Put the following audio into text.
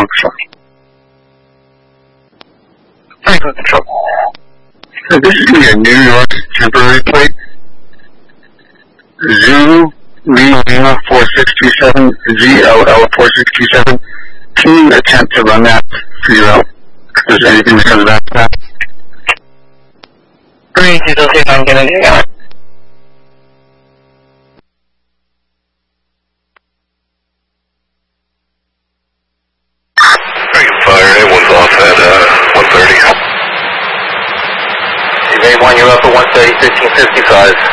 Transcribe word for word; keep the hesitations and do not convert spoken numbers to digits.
control. Franklin Control. So this is going to be a New York temporary plate. Zulu Lima four six two seven, Z L L four six two seven. Can you attempt to run that for your own? If there's anything that comes back to that. Great, you don't see if I can get anything out. Fire A one's off at uh, one thirty. A one, you're up at one thirty, fifteen fifty-five.